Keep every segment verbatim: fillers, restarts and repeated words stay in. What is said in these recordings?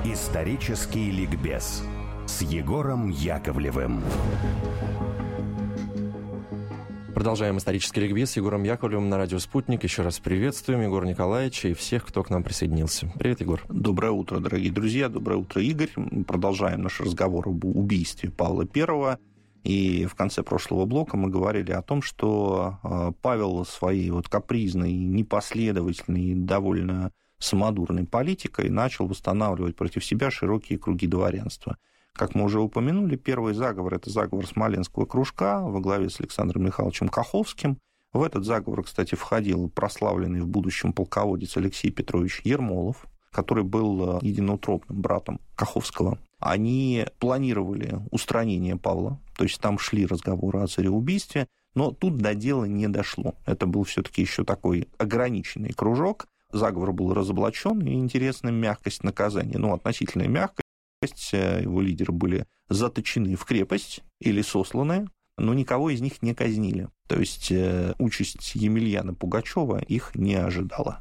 Исторический ликбез с Егором Яковлевым. Продолжаем исторический ликбез с Егором Яковлевым на радио «Спутник». Еще раз приветствуем Егора Николаевича и всех, кто к нам присоединился. Привет, Егор. Доброе утро, дорогие друзья. Доброе утро, Игорь. Мы продолжаем наш разговор об убийстве Павла Первого. И в конце прошлого блока мы говорили о том, что Павел своей вот капризной, непоследовательной, довольно самодурной политикой начал восстанавливать против себя широкие круги дворянства. Как мы уже упомянули, первый заговор – это заговор Смоленского кружка во главе с Александром Михайловичем Каховским. В этот заговор, кстати, входил прославленный в будущем полководец Алексей Петрович Ермолов, который был единоутробным братом Каховского. Они планировали устранение Павла, то есть там шли разговоры о цареубийстве, но тут до дела не дошло. Это был все-таки еще такой ограниченный кружок. Заговор был разоблачен, и интересная мягкость наказания, ну, относительная мягкость. Его лидеры были заточены в крепость или сосланы, но никого из них не казнили. То есть участь Емельяна Пугачева их не ожидала.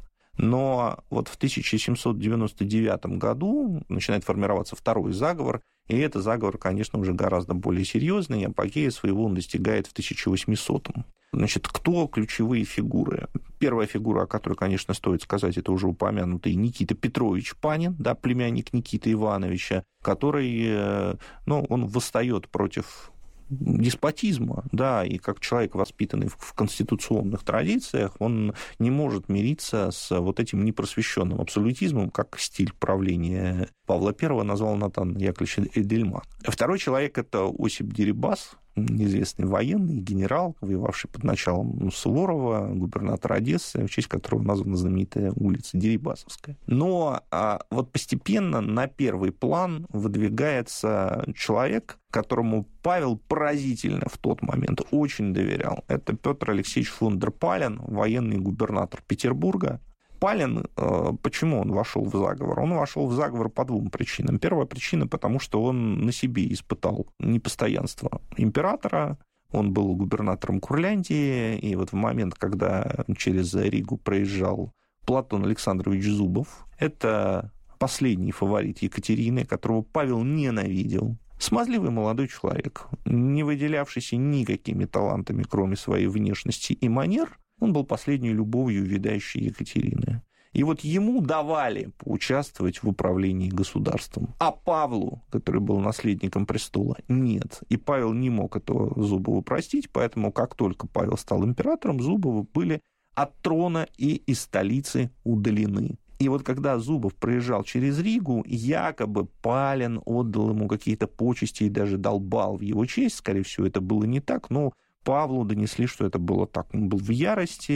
Но вот в тысяча семьсот девяносто девятом году начинает формироваться второй заговор, и этот заговор, конечно, уже гораздо более серьезный, и апогея своего он достигает в тысяча восьмисотом. Значит, кто ключевые фигуры? Первая фигура, о которой, конечно, стоит сказать, это уже упомянутый Никита Петрович Панин, да, племянник Никиты Ивановича, который, ну, он восстает против деспотизма, да, и как человек, воспитанный в конституционных традициях, он не может мириться с вот этим непросвещенным абсолютизмом, как стиль правления Павла Первого назвал Натан Яковлевич Эдельман. Второй человек – это Осип Дерибас, известный военный генерал, воевавший под началом Суворова, губернатор Одессы, в честь которого названа знаменитая улица Дерибасовская. Но а, вот постепенно на первый план выдвигается человек, которому Павел поразительно в тот момент очень доверял. Это Петр Алексеевич фон дер Пален, военный губернатор Петербурга. Пален, почему он вошел в заговор? Он вошел в заговор по двум причинам. Первая причина, потому что он на себе испытал непостоянство императора, он был губернатором Курляндии, и вот в момент, когда через Ригу проезжал Платон Александрович Зубов, это последний фаворит Екатерины, которого Павел ненавидел. Смазливый молодой человек, не выделявшийся никакими талантами, кроме своей внешности и манер, он был последней любовью увядающей Екатерины. И вот ему давали поучаствовать в управлении государством. А Павлу, который был наследником престола, нет. И Павел не мог этого Зубову простить, поэтому как только Павел стал императором, Зубовы были от трона и из столицы удалены. И вот когда Зубов проезжал через Ригу, якобы Пален отдал ему какие-то почести и даже дал бал в его честь. Скорее всего, это было не так, но Павлу донесли, что это было так. Он был в ярости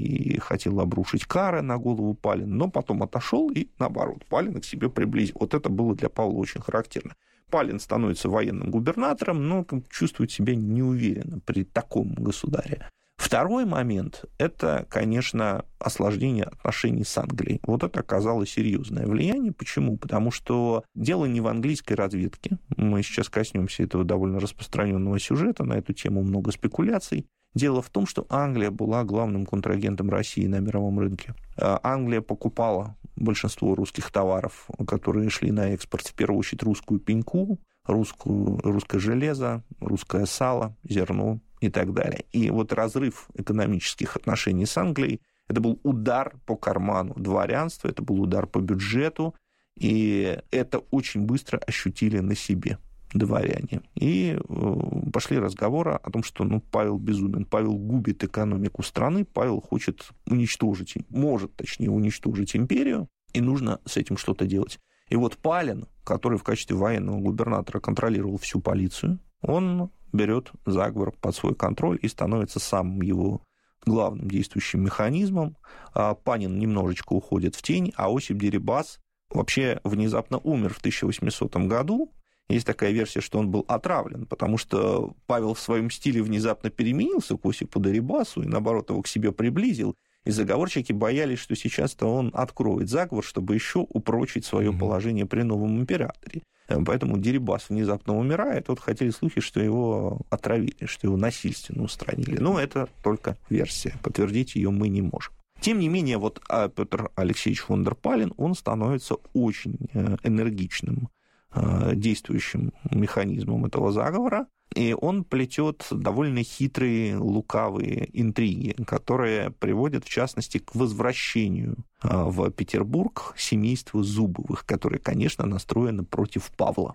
и хотел обрушить кары на голову Палина, но потом отошел и, наоборот, Палина к себе приблизил. Вот это было для Павла очень характерно. Палин становится военным губернатором, но чувствует себя неуверенно при таком государе. Второй момент – это, конечно, осложнение отношений с Англией. Вот это оказало серьезное влияние. Почему? Потому что дело не в английской разведке. Мы сейчас коснемся этого довольно распространенного сюжета, на эту тему много спекуляций. Дело в том, что Англия была главным контрагентом России на мировом рынке. Англия покупала большинство русских товаров, которые шли на экспорт, в первую очередь русскую пеньку, русскую, русское железо, русское сало, зерно и так далее. И вот разрыв экономических отношений с Англией – это был удар по карману дворянства, это был удар по бюджету, и это очень быстро ощутили на себе дворяне. И пошли разговоры о том, что ну, Павел безумен, Павел губит экономику страны, Павел хочет уничтожить, может, точнее, уничтожить империю, и нужно с этим что-то делать. И вот Палин, который в качестве военного губернатора контролировал всю полицию, он берет заговор под свой контроль и становится самым его главным действующим механизмом. Панин немножечко уходит в тень, а Осип Дерибас вообще внезапно умер в тысяча восьмисотом году. Есть такая версия, что он был отравлен, потому что Павел в своем стиле внезапно переменился к Осипу Дерибасу и, наоборот, его к себе приблизил. И заговорщики боялись, что сейчас-то он откроет заговор, чтобы еще упрочить свое mm-hmm. положение при новом императоре. Поэтому Дерибас внезапно умирает. Вот ходили слухи, что его отравили, что его насильственно устранили. Но это только версия. Подтвердить ее мы не можем. Тем не менее, вот Петр Алексеевич фон дер Пален, он становится очень энергичным действующим механизмом этого заговора, и он плетет довольно хитрые, лукавые интриги, которые приводят, в частности, к возвращению в Петербург семейства Зубовых, которые, конечно, настроены против Павла.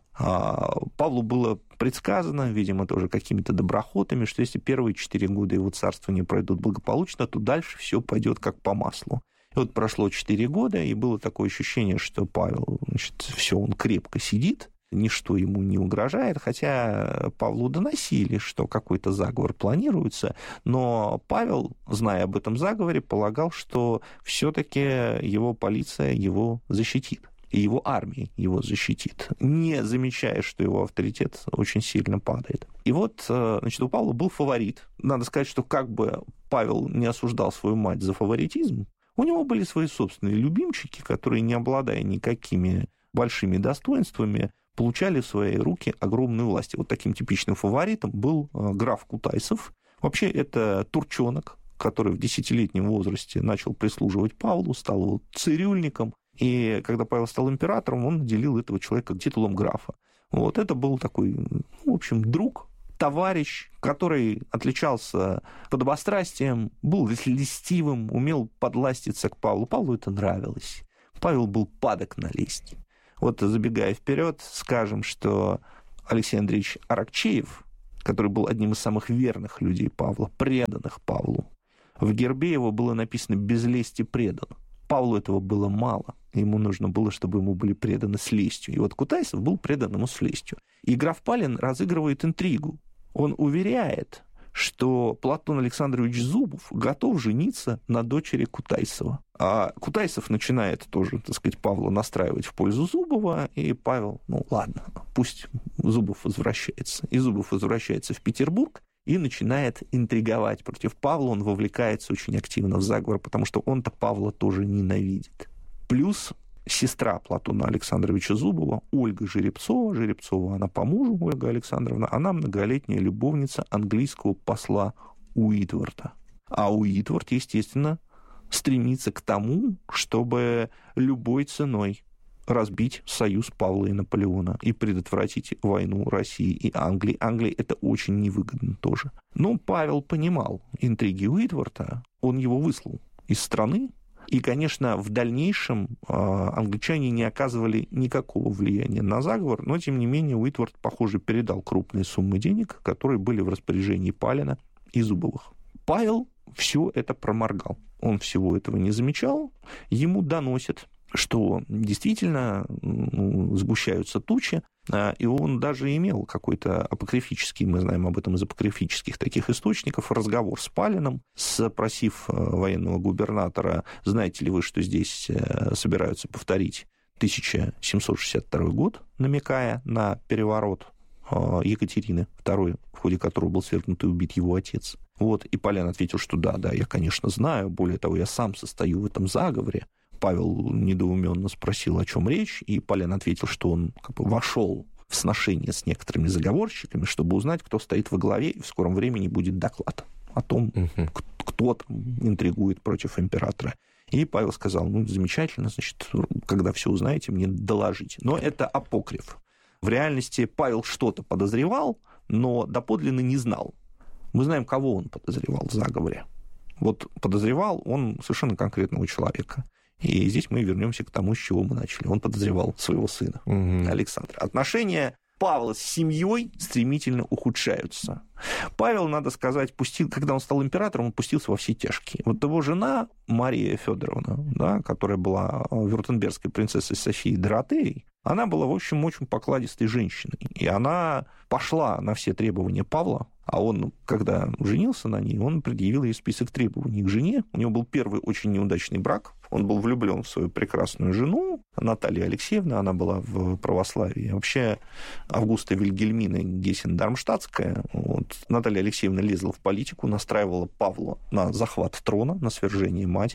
Павлу было предсказано, видимо, тоже какими-то доброхотами, что если первые четыре года его царствования пройдут благополучно, то дальше все пойдет как по маслу. И вот прошло четыре года, и было такое ощущение, что Павел, значит, все, он крепко сидит, ничто ему не угрожает, хотя Павлу доносили, что какой-то заговор планируется, но Павел, зная об этом заговоре, полагал, что все-таки его полиция его защитит, и его армия его защитит, не замечая, что его авторитет очень сильно падает. И вот, значит, у Павла был фаворит. Надо сказать, что как бы Павел не осуждал свою мать за фаворитизм, у него были свои собственные любимчики, которые, не обладая никакими большими достоинствами, получали в свои руки огромную власть. Вот таким типичным фаворитом был граф Кутайсов. Вообще, это турчонок, который в десятилетнем возрасте начал прислуживать Павлу, стал его цирюльником. И когда Павел стал императором, он наделил этого человека титулом графа. Вот это был такой, в общем, друг, товарищ, который отличался подобострастием, был льстивым, умел подластиться к Павлу. Павлу это нравилось. Павел был падок на лесть. Вот, забегая вперед, скажем, что Алексей Андреевич Аракчеев, который был одним из самых верных людей Павла, преданных Павлу, в гербе его было написано «без лести предан». Павлу этого было мало. Ему нужно было, чтобы ему были преданы с лестью. И вот Кутайсов был предан ему с лестью. И граф Пален разыгрывает интригу. Он уверяет, что Платон Александрович Зубов готов жениться на дочери Кутайсова. А Кутайсов начинает тоже, так сказать, Павла настраивать в пользу Зубова, и Павел, ну ладно, пусть Зубов возвращается. И Зубов возвращается в Петербург и начинает интриговать против Павла. Он вовлекается очень активно в заговор, потому что он-то Павла тоже ненавидит. Плюс сестра Платона Александровича Зубова, Ольга Жеребцова, Жеребцова она по мужу, Ольга Александровна, она многолетняя любовница английского посла Уитворта. А Уитворт, естественно, стремится к тому, чтобы любой ценой разбить союз Павла и Наполеона и предотвратить войну России и Англии. Англии это очень невыгодно тоже. Но Павел понимал интриги Уитворта, он его выслал из страны, и, конечно, в дальнейшем англичане не оказывали никакого влияния на заговор, но, тем не менее, Уитворт, похоже, передал крупные суммы денег, которые были в распоряжении Палена и Зубовых. Павел все это проморгал. Он всего этого не замечал. Ему доносят, что действительно ну, сгущаются тучи, и он даже имел какой-то апокрифический, мы знаем об этом из апокрифических таких источников, разговор с Паленом, спросив военного губернатора, знаете ли вы, что здесь собираются повторить тысяча семьсот шестьдесят второй год, намекая на переворот Екатерины второй, в ходе которого был свергнут и убит его отец. Вот, и Пален ответил, что да, да, я, конечно, знаю, более того, я сам состою в этом заговоре. Павел недоуменно спросил, о чем речь, и Пален ответил, что он как бы вошел в сношение с некоторыми заговорщиками, чтобы узнать, кто стоит во главе, и в скором времени будет доклад о том, uh-huh. кто там интригует против императора. И Павел сказал, ну, замечательно, значит, когда все узнаете, мне доложите. Но это апокриф. В реальности Павел что-то подозревал, но доподлинно не знал. Мы знаем, кого он подозревал в заговоре. Вот подозревал он совершенно конкретного человека. И здесь мы вернемся к тому, с чего мы начали. Он подозревал своего сына, угу. Александра. Отношения Павла с семьей стремительно ухудшаются. Павел, надо сказать, пустил, когда он стал императором, он пустился во все тяжкие. Вот его жена Мария Федоровна, да, которая была вюртембергской принцессой Софией Доротеей, она была, в общем, очень покладистой женщиной. И она пошла на все требования Павла, а он, когда женился на ней, он предъявил ей список требований к жене. У него был первый очень неудачный брак. Он был влюблен в свою прекрасную жену, Наталью Алексеевну, она была в православии. Вообще, Августа Вильгельмина Гессен-Дармштадтская, вот, Наталья Алексеевна лезла в политику, настраивала Павла на захват трона, на свержение матери.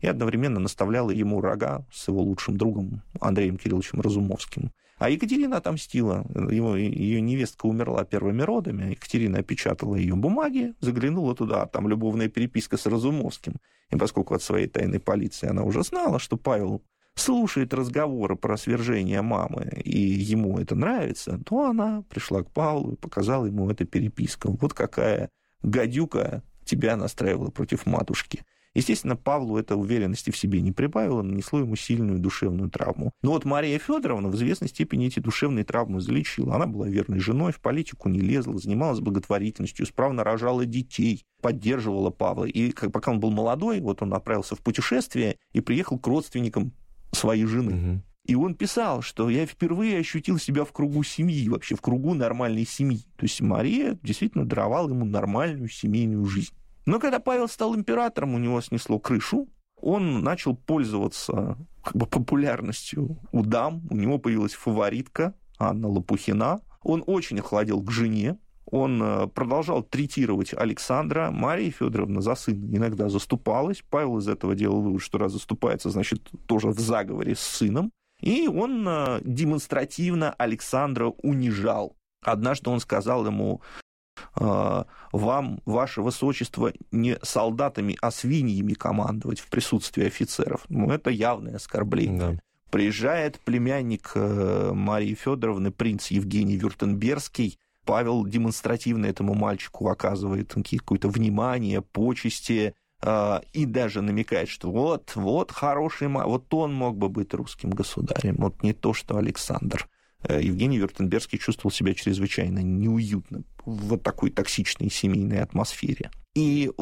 и одновременно наставляла ему рога с его лучшим другом Андреем Кирилловичем Разумовским. А Екатерина отомстила. Его, ее невестка умерла первыми родами. Екатерина опечатала ее бумаги, заглянула туда, там любовная переписка с Разумовским. И поскольку от своей тайной полиции она уже знала, что Павел слушает разговоры про свержение мамы, и ему это нравится, то она пришла к Павлу и показала ему эту переписку. Вот какая гадюка тебя настраивала против матушки. Естественно, Павлу эта уверенности в себе не прибавила, нанесло ему сильную душевную травму. Но вот Мария Федоровна в известной степени эти душевные травмы залечила. Она была верной женой, в политику не лезла, занималась благотворительностью, справно рожала детей, поддерживала Павла. И как, пока он был молодой, вот он отправился в путешествие и приехал к родственникам своей жены. Угу. И он писал, что я впервые ощутил себя в кругу семьи, вообще в кругу нормальной семьи. То есть Мария действительно даровала ему нормальную семейную жизнь. Но когда Павел стал императором, у него снесло крышу, он начал пользоваться как бы популярностью у дам, у него появилась фаворитка Анна Лопухина, он очень охладел к жене, он продолжал третировать Александра, Мария Федоровна за сына иногда заступалась, Павел из этого делал вывод, что раз заступается, значит, тоже в заговоре с сыном, и он демонстративно Александра унижал. Однажды он сказал ему: вам, ваше высочество, не солдатами, а свиньями командовать в присутствии офицеров. Ну, это явное оскорбление. Да. Приезжает племянник Марии Федоровны, принц Евгений Вюртембергский. Павел демонстративно этому мальчику оказывает какое-то внимание, почести, и даже намекает, что вот, вот хороший, вот он мог бы быть русским государем, вот не то, что Александр. Евгений Вюртембергский чувствовал себя чрезвычайно неуютно в вот такой токсичной семейной атмосфере. И